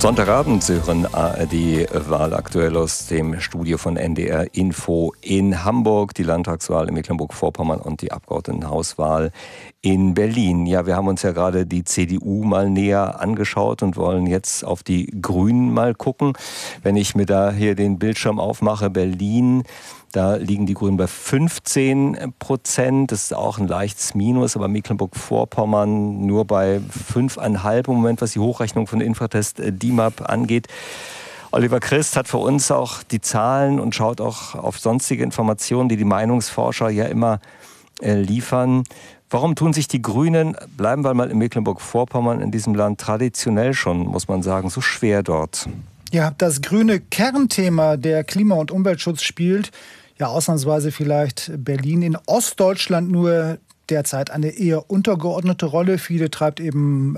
Sonntagabend, Sie hören ARD Wahlaktuell aus dem Studio von NDR Info in Hamburg, die Landtagswahl in Mecklenburg-Vorpommern und die Abgeordnetenhauswahl in Berlin. Ja, wir haben uns ja gerade die CDU mal näher angeschaut und wollen jetzt auf die Grünen mal gucken. Wenn ich mir da hier den Bildschirm aufmache, Berlin, da liegen die Grünen bei 15%. Das ist auch ein leichtes Minus, aber Mecklenburg-Vorpommern nur bei 5,5 im Moment, was die Hochrechnung von Infratest DIMAP angeht. Oliver Christ hat für uns auch die Zahlen und schaut auch auf sonstige Informationen, die die Meinungsforscher ja immer liefern. Warum tun sich die Grünen, bleiben wir mal in Mecklenburg-Vorpommern, in diesem Land traditionell schon, muss man sagen, so schwer dort? Ja, das grüne Kernthema, der Klima- und Umweltschutz, spielt ja ausnahmsweise vielleicht Berlin in Ostdeutschland nur derzeit eine eher untergeordnete Rolle. Viele treibt eben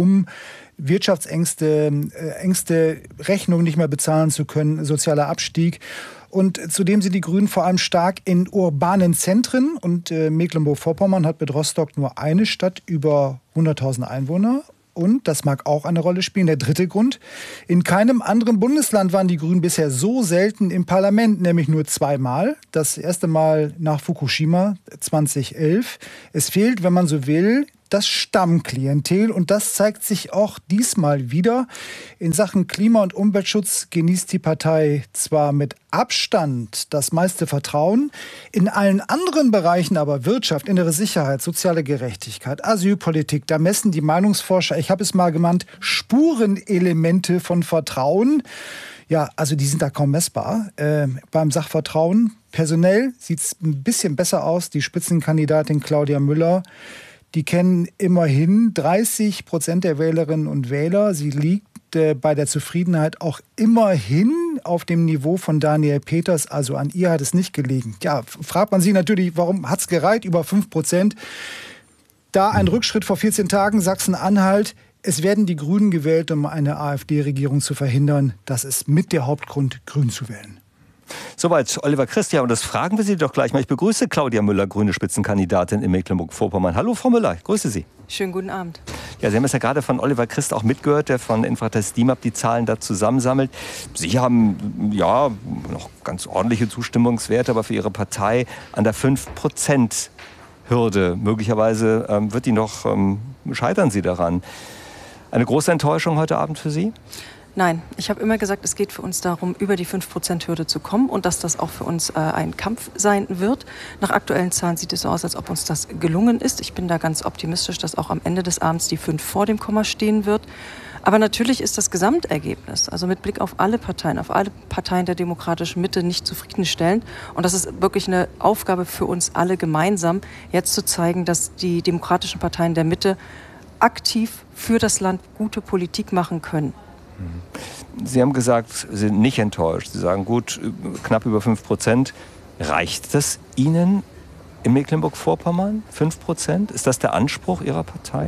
Wirtschaftsängste, Ängste, Rechnungen nicht mehr bezahlen zu können, sozialer Abstieg. Und zudem sind die Grünen vor allem stark in urbanen Zentren. Und Mecklenburg-Vorpommern hat mit Rostock nur eine Stadt über 100.000 Einwohner. Und, das mag auch eine Rolle spielen, der dritte Grund: In keinem anderen Bundesland waren die Grünen bisher so selten im Parlament, nämlich nur zweimal. Das erste Mal nach Fukushima 2011. Es fehlt, wenn man so will, das Stammklientel, und das zeigt sich auch diesmal wieder. In Sachen Klima- und Umweltschutz genießt die Partei zwar mit Abstand das meiste Vertrauen, in allen anderen Bereichen aber, Wirtschaft, innere Sicherheit, soziale Gerechtigkeit, Asylpolitik, da messen die Meinungsforscher, ich habe es mal genannt, Spurenelemente von Vertrauen. Ja, also die sind da kaum messbar. Beim Sachvertrauen personell sieht es ein bisschen besser aus. Die Spitzenkandidatin Claudia Müller, die kennen immerhin 30% der Wählerinnen und Wähler. Sie liegt bei der Zufriedenheit auch immerhin auf dem Niveau von Daniel Peters. Also an ihr hat es nicht gelegen. Ja, fragt man sich natürlich, warum hat es gereicht? Über 5%. Da ein Rückschritt vor 14 Tagen, Sachsen-Anhalt. Es werden die Grünen gewählt, um eine AfD-Regierung zu verhindern. Das ist mit der Hauptgrund, Grün zu wählen. Soweit Oliver Christ. Ja, und das fragen wir Sie doch gleich mal. Ich begrüße Claudia Müller, grüne Spitzenkandidatin in Mecklenburg-Vorpommern. Hallo, Frau Müller, ich grüße Sie. Schönen guten Abend. Ja, Sie haben es ja gerade von Oliver Christ auch mitgehört, der von Infratest DIMAP die Zahlen da zusammensammelt. Sie haben ja noch ganz ordentliche Zustimmungswerte, aber für Ihre Partei an der 5%-Hürde. Möglicherweise wird die noch, scheitern Sie daran. Eine große Enttäuschung heute Abend für Sie? Nein, ich habe immer gesagt, es geht für uns darum, über die 5%-Hürde zu kommen und dass das auch für uns ein Kampf sein wird. Nach aktuellen Zahlen sieht es so aus, als ob uns das gelungen ist. Ich bin da ganz optimistisch, dass auch am Ende des Abends die 5 vor dem Komma stehen wird. Aber natürlich ist das Gesamtergebnis, also mit Blick auf alle Parteien der demokratischen Mitte, nicht zufriedenstellend. Und das ist wirklich eine Aufgabe für uns alle gemeinsam, jetzt zu zeigen, dass die demokratischen Parteien der Mitte aktiv für das Land gute Politik machen können. Sie haben gesagt, Sie sind nicht enttäuscht. Sie sagen, gut, knapp über 5%. Reicht das Ihnen in Mecklenburg-Vorpommern? 5%? Ist das der Anspruch Ihrer Partei?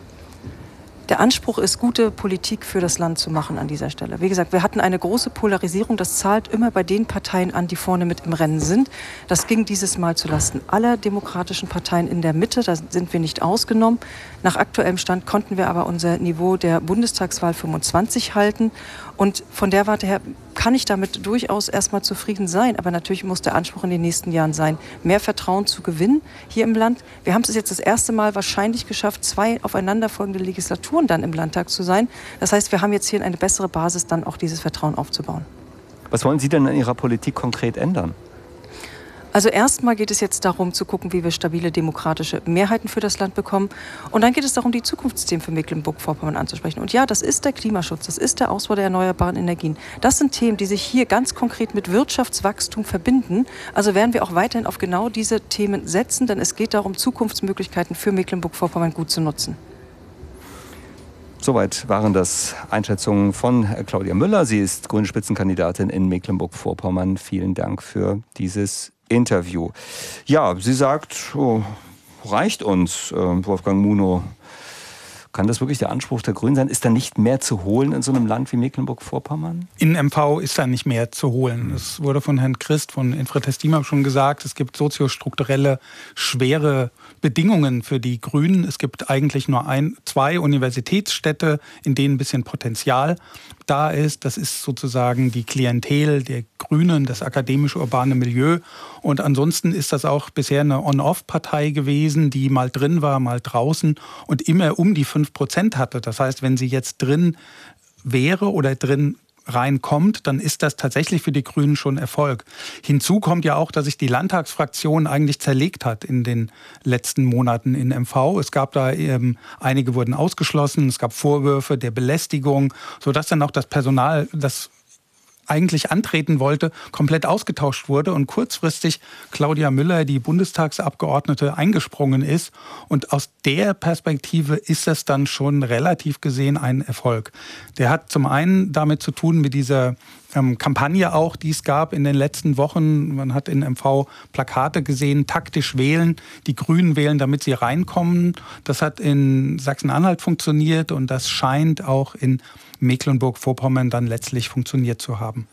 Der Anspruch ist, gute Politik für das Land zu machen an dieser Stelle. Wie gesagt, wir hatten eine große Polarisierung. Das zahlt immer bei den Parteien an, die vorne mit im Rennen sind. Das ging dieses Mal zulasten aller demokratischen Parteien in der Mitte. Da sind wir nicht ausgenommen. Nach aktuellem Stand konnten wir aber unser Niveau der Bundestagswahl 25 halten. Und von der Warte her kann ich damit durchaus erstmal zufrieden sein. Aber natürlich muss der Anspruch in den nächsten Jahren sein, mehr Vertrauen zu gewinnen hier im Land. Wir haben es jetzt das erste Mal wahrscheinlich geschafft, 2 aufeinanderfolgende Legislaturen dann im Landtag zu sein. Das heißt, wir haben jetzt hier eine bessere Basis, dann auch dieses Vertrauen aufzubauen. Was wollen Sie denn in Ihrer Politik konkret ändern? Also erstmal geht es jetzt darum, zu gucken, wie wir stabile demokratische Mehrheiten für das Land bekommen. Und dann geht es darum, die Zukunftsthemen für Mecklenburg-Vorpommern anzusprechen. Und ja, das ist der Klimaschutz, das ist der Ausbau der erneuerbaren Energien. Das sind Themen, die sich hier ganz konkret mit Wirtschaftswachstum verbinden. Also werden wir auch weiterhin auf genau diese Themen setzen, denn es geht darum, Zukunftsmöglichkeiten für Mecklenburg-Vorpommern gut zu nutzen. Soweit waren das Einschätzungen von Claudia Müller. Sie ist grüne Spitzenkandidatin in Mecklenburg-Vorpommern. Vielen Dank für dieses Interview. Ja, sie sagt, reicht uns, Wolfgang Munow. Kann das wirklich der Anspruch der Grünen sein? Ist da nicht mehr zu holen in so einem Land wie Mecklenburg-Vorpommern? In MV ist da nicht mehr zu holen. Es wurde von Herrn Christ von Infratest DIMAP schon gesagt, es gibt soziostrukturelle, schwere Bedingungen für die Grünen. Es gibt eigentlich nur zwei Universitätsstädte, in denen ein bisschen Potenzial da ist. Das ist sozusagen die Klientel der Grünen, das akademisch-urbane Milieu. Und ansonsten ist das auch bisher eine On-Off-Partei gewesen, die mal drin war, mal draußen und immer um die 5% hatte. Das heißt, wenn sie jetzt drin wäre oder drin reinkommt, dann ist das tatsächlich für die Grünen schon Erfolg. Hinzu kommt ja auch, dass sich die Landtagsfraktion eigentlich zerlegt hat in den letzten Monaten in MV. Es gab da einige wurden ausgeschlossen, es gab Vorwürfe der Belästigung, sodass dann auch das Personal, das eigentlich antreten wollte, komplett ausgetauscht wurde und kurzfristig Claudia Müller, die Bundestagsabgeordnete, eingesprungen ist. Und aus der Perspektive ist das dann schon relativ gesehen ein Erfolg. Der hat zum einen damit zu tun mit dieser Kampagne auch, die es gab in den letzten Wochen. Man hat in MV Plakate gesehen, taktisch wählen, die Grünen wählen, damit sie reinkommen. Das hat in Sachsen-Anhalt funktioniert und das scheint auch in Mecklenburg-Vorpommern dann letztlich funktioniert zu haben.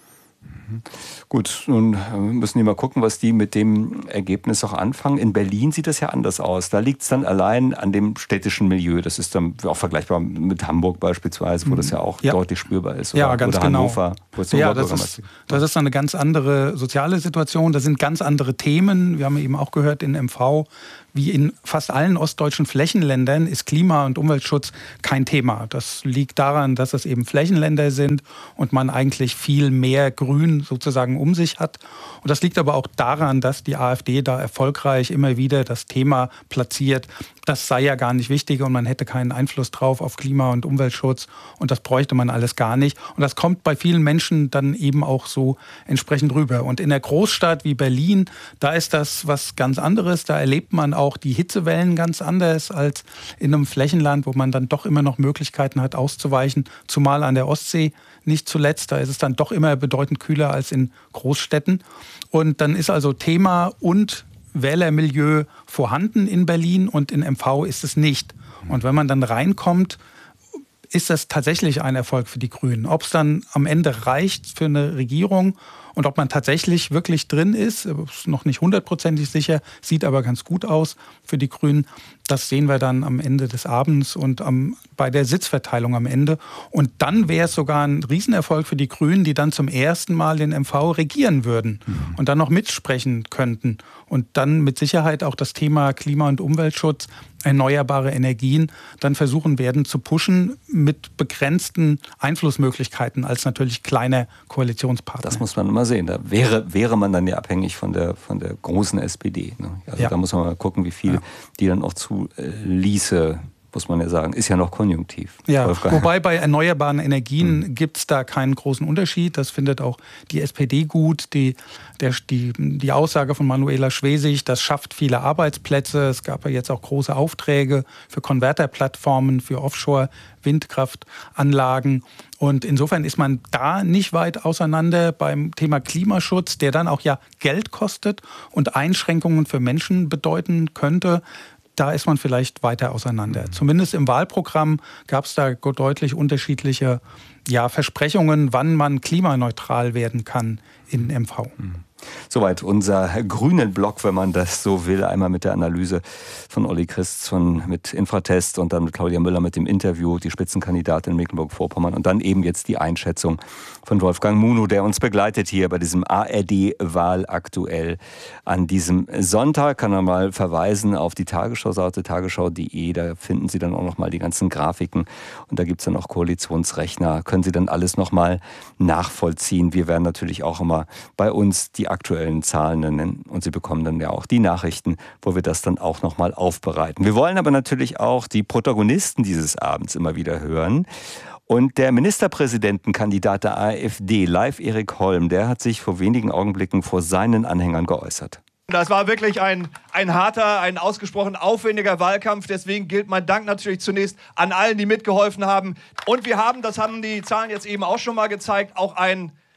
Gut, nun müssen wir mal gucken, was die mit dem Ergebnis auch anfangen. In Berlin sieht das ja anders aus. Da liegt es dann allein an dem städtischen Milieu. Das ist dann auch vergleichbar mit Hamburg beispielsweise, wo das ja auch deutlich spürbar ist. Ja, ganz oder genau. Hannover. Ja, das ist dann eine ganz andere soziale Situation. Das sind ganz andere Themen. Wir haben eben auch gehört in MV, wie in fast allen ostdeutschen Flächenländern ist Klima- und Umweltschutz kein Thema. Das liegt daran, dass es eben Flächenländer sind und man eigentlich viel mehr Grün sozusagen um sich hat. Und das liegt aber auch daran, dass die AfD da erfolgreich immer wieder das Thema platziert, das sei ja gar nicht wichtig und man hätte keinen Einfluss drauf auf Klima- und Umweltschutz und das bräuchte man alles gar nicht. Und das kommt bei vielen Menschen dann eben auch so entsprechend rüber. Und in der Großstadt wie Berlin, da ist das was ganz anderes. Da erlebt man auch die Hitzewellen ganz anders als in einem Flächenland, wo man dann doch immer noch Möglichkeiten hat, auszuweichen, zumal an der Ostsee nicht zuletzt. Da ist es dann doch immer bedeutend kühler als in Großstädten. Und dann ist also Thema und Wählermilieu vorhanden in Berlin und in MV ist es nicht. Und wenn man dann reinkommt, ist das tatsächlich ein Erfolg für die Grünen. Ob es dann am Ende reicht für eine Regierung und ob man tatsächlich wirklich drin ist noch nicht 100%ig sicher, sieht aber ganz gut aus für die Grünen. Das sehen wir dann am Ende des Abends und bei der Sitzverteilung am Ende. Und dann wäre es sogar ein Riesenerfolg für die Grünen, die dann zum ersten Mal den MV regieren würden und dann noch mitsprechen könnten. Und dann mit Sicherheit auch das Thema Klima- und Umweltschutz, erneuerbare Energien dann versuchen werden zu pushen mit begrenzten Einflussmöglichkeiten als natürlich kleiner Koalitionspartner. Das muss man immer sehen. Da wäre man dann ja abhängig von der großen SPD. Ne? Also da muss man mal gucken, wie viel die dann auch zuließe, muss man ja sagen. Ist ja noch konjunktiv. Ja, wobei bei erneuerbaren Energien gibt es da keinen großen Unterschied. Das findet auch die SPD gut. Die Aussage von Manuela Schwesig, das schafft viele Arbeitsplätze. Es gab ja jetzt auch große Aufträge für Konverterplattformen, für Offshore-Windkraftanlagen. Und insofern ist man da nicht weit auseinander beim Thema Klimaschutz, der dann auch ja Geld kostet und Einschränkungen für Menschen bedeuten könnte. Da ist man vielleicht weiter auseinander. Zumindest im Wahlprogramm gab es da deutlich unterschiedliche Versprechungen, wann man klimaneutral werden kann in MV. Soweit unser grünen Block, wenn man das so will. Einmal mit der Analyse von Olli Christ mit Infratest und dann mit Claudia Müller mit dem Interview, die Spitzenkandidatin in Mecklenburg-Vorpommern und dann eben jetzt die Einschätzung von Wolfgang Munow, der uns begleitet hier bei diesem ARD-Wahl aktuell an diesem Sonntag. Kann er mal verweisen auf die Tagesschau-Seite tagesschau.de, da finden Sie dann auch nochmal die ganzen Grafiken und da gibt es dann auch Koalitionsrechner, können Sie dann alles nochmal nachvollziehen. Wir werden natürlich auch immer bei uns die aktuellen Zahlen nennen und Sie bekommen dann ja auch die Nachrichten, wo wir das dann auch nochmal aufbereiten. Wir wollen aber natürlich auch die Protagonisten dieses Abends immer wieder hören. Und der Ministerpräsidentenkandidat der AfD, Leif Erik Holm, der hat sich vor wenigen Augenblicken vor seinen Anhängern geäußert. Das war wirklich ein harter, ein ausgesprochen aufwendiger Wahlkampf. Deswegen gilt mein Dank natürlich zunächst an allen, die mitgeholfen haben. Und wir haben, das haben die Zahlen jetzt eben auch schon mal gezeigt, auch ein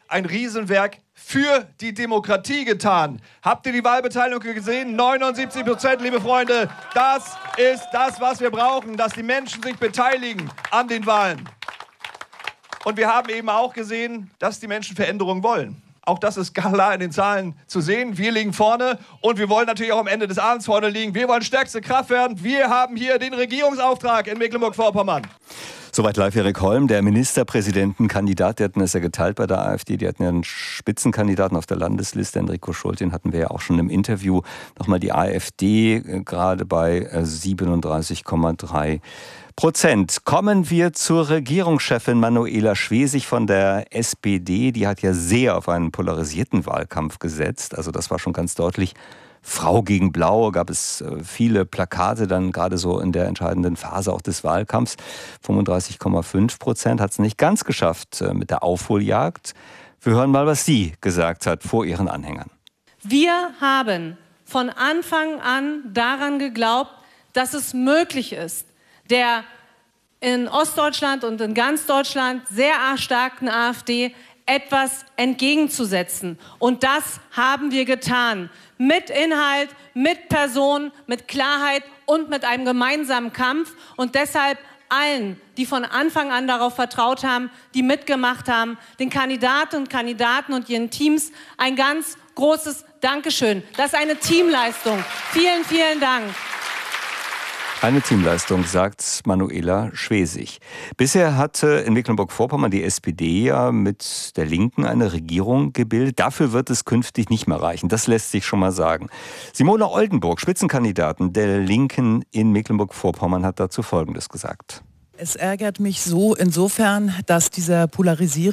ein Riesenwerk für die Demokratie getan. Habt ihr die Wahlbeteiligung gesehen? 79%, liebe Freunde. Das ist das, was wir brauchen, dass die Menschen sich beteiligen an den Wahlen. Und wir haben eben auch gesehen, dass die Menschen Veränderungen wollen. Auch das ist klar in den Zahlen zu sehen. Wir liegen vorne und wir wollen natürlich auch am Ende des Abends vorne liegen. Wir wollen stärkste Kraft werden. Wir haben hier den Regierungsauftrag in Mecklenburg-Vorpommern. Soweit live Erik Holm, der Ministerpräsidentenkandidat. Die hatten es ja geteilt bei der AfD. Die hatten ja einen Spitzenkandidaten auf der Landesliste, Enrico Schult. Den hatten wir ja auch schon im Interview. Nochmal die AfD gerade bei 37,3%. Kommen wir zur Regierungschefin Manuela Schwesig von der SPD. Die hat ja sehr auf einen polarisierten Wahlkampf gesetzt. Also das war schon ganz deutlich. Frau gegen Blau, gab es viele Plakate dann gerade so in der entscheidenden Phase auch des Wahlkampfs. 35,5% hat es nicht ganz geschafft mit der Aufholjagd. Wir hören mal, was sie gesagt hat vor ihren Anhängern. Wir haben von Anfang an daran geglaubt, dass es möglich ist, der in Ostdeutschland und in ganz Deutschland sehr starken AfD etwas entgegenzusetzen. Und das haben wir getan. Mit Inhalt, mit Person, mit Klarheit und mit einem gemeinsamen Kampf. Und deshalb allen, die von Anfang an darauf vertraut haben, die mitgemacht haben, den Kandidatinnen und Kandidaten und ihren Teams ein ganz großes Dankeschön. Das ist eine Teamleistung. Vielen, vielen Dank. Eine Teamleistung, sagt Manuela Schwesig. Bisher hatte in Mecklenburg-Vorpommern die SPD ja mit der Linken eine Regierung gebildet. Dafür wird es künftig nicht mehr reichen. Das lässt sich schon mal sagen. Simone Oldenburg, Spitzenkandidatin der Linken in Mecklenburg-Vorpommern, hat dazu Folgendes gesagt. Es ärgert mich so insofern, dass dieser Polarisierung